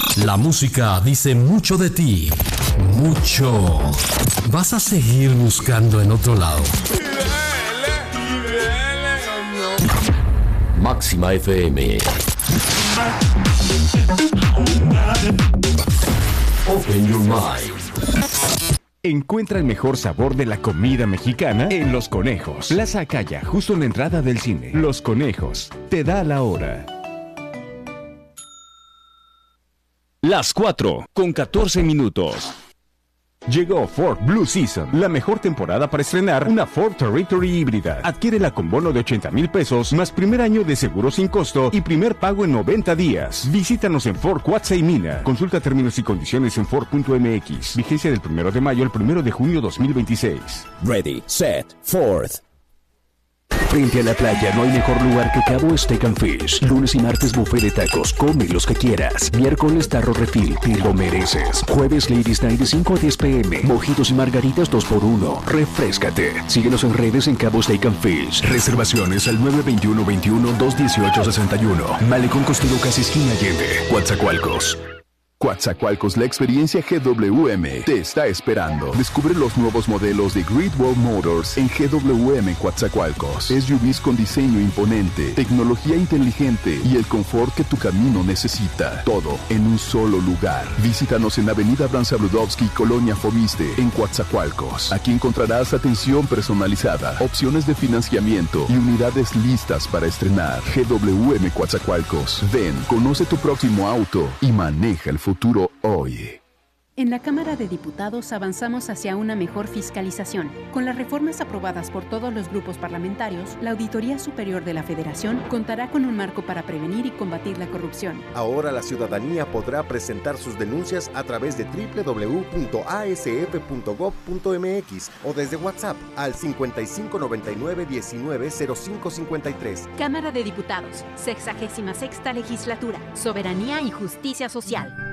La música dice mucho de ti. Mucho. ¿Vas a seguir buscando en otro lado? Máxima FM. Open your mind. Encuentra el mejor sabor de la comida mexicana en Los Conejos. Plaza Acaya, justo en la entrada del cine. Los Conejos, te da la hora. Las 4:14. Llegó Ford Blue Season, la mejor temporada para estrenar una Ford Territory híbrida. Adquiérela con bono de 80,000 pesos, más primer año de seguro sin costo y primer pago en 90 días. Visítanos en Ford Cuatza y Mina. Consulta términos y condiciones en Ford.mx. Vigencia del 1 de mayo al 1 de junio 2026. Ready, set, Ford. Frente a la playa no hay mejor lugar que Cabo Steak and Fish. Lunes y martes buffet de tacos, come los que quieras. Miércoles tarro refil, te lo mereces. Jueves Ladies Night de 5 a 10 p.m. Mojitos y margaritas 2x1. Refréscate. Síguenos en redes en Cabo Steak and Fish. Reservaciones al 921-21-218-61. Malecón Costero Casi Esquina Allende, Coatzacoalcos. Coatzacoalcos, la experiencia GWM te está esperando. Descubre los nuevos modelos de Great Wall Motors en GWM Coatzacoalcos. SUVs con diseño imponente, tecnología inteligente y el confort que tu camino necesita. Todo en un solo lugar. Visítanos en Avenida Branza-Brudowski, Colonia Fomiste, en Coatzacoalcos. Aquí encontrarás atención personalizada, opciones de financiamiento y unidades listas para estrenar. GWM Coatzacoalcos. Ven, conoce tu próximo auto y maneja el futuro hoy. En la Cámara de Diputados avanzamos hacia una mejor fiscalización. Con las reformas aprobadas por todos los grupos parlamentarios, la Auditoría Superior de la Federación contará con un marco para prevenir y combatir la corrupción. Ahora la ciudadanía podrá presentar sus denuncias a través de www.asf.gov.mx o desde WhatsApp al 5599-190553. Cámara de Diputados, 66ª Legislatura, Soberanía y Justicia Social.